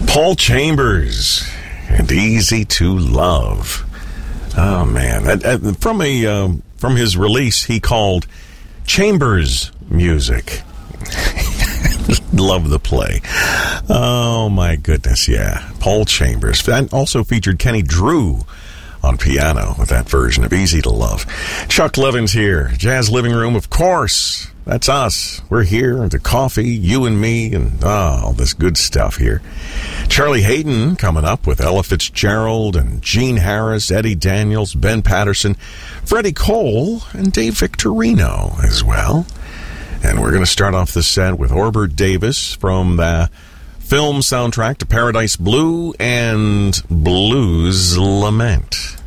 Paul Chambers and Easy to Love. Oh, man. From his release, he called Chambers Music. Love the play. Oh, my goodness, yeah. Paul Chambers. And also featured Kenny Drew on piano with that version of Easy to Love. Chuck Levin's here. Jazz Living Room, of course. That's us. We're here. The coffee, you and me, and all this good stuff here. Charlie Hayden coming up with Ella Fitzgerald and Gene Harris, Eddie Daniels, Ben Patterson, Freddie Cole, and Dave Victorino as well. And we're going to start off the set with Orbert Davis from the film soundtrack to Paradise Blue and Blues Lament.